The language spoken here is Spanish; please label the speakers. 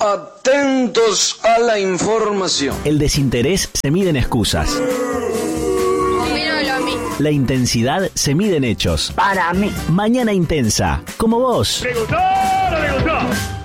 Speaker 1: Atentos a la información.
Speaker 2: El desinterés se mide en excusas.
Speaker 3: Opino lo mismo.
Speaker 2: La intensidad se mide en hechos.
Speaker 4: Para mí.
Speaker 2: Mañana intensa, como vos.
Speaker 5: ¿Le gustó o no le gustó?